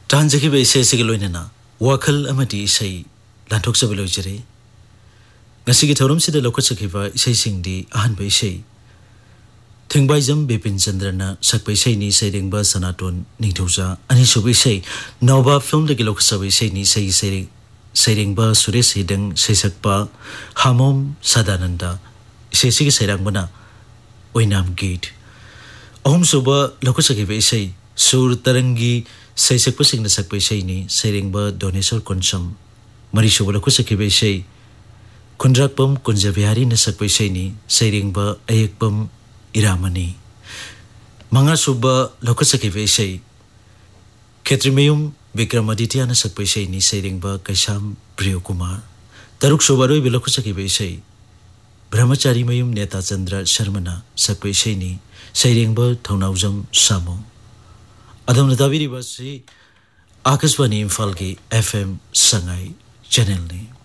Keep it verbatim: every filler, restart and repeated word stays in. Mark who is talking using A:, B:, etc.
A: Tanjaki by says Sigaloina, Wakal Amati say, Lantoxa Velojere. Nasigatorum said the Lokosakiva, say sing the Ahan by say. Think by them Bipin Chandrana, Sak by say ni saying Basanaton, Nitosa, and he should be say, Nova film the Gilokasavi say ni say saying, saying Ba Suris Hidden, Sesakpa, Hamom Sadananda, say Sig Serangana, Oinam Gate. Om Suba Lokosakiva say, Sur Tarangi. Say sakpasing na sakpay say ni saying ba donesor konsum marisubala ko sakibay say kundrakpam kunjabihari na sakpay say ni saying ba ayakpam iramani mga suba loko sakibay say Ketrimayum Vikramaditya na sakpay say ni saying ba Kaisam Priyo Kumar taruk subaroy biloko sakibay say Brahmachari mayum Neta Chandra Sharmana sakpay say ni saying ba Thaunawjam Samo Adam Nataviri was Akaswani Imphal ki F M Sangai channel ne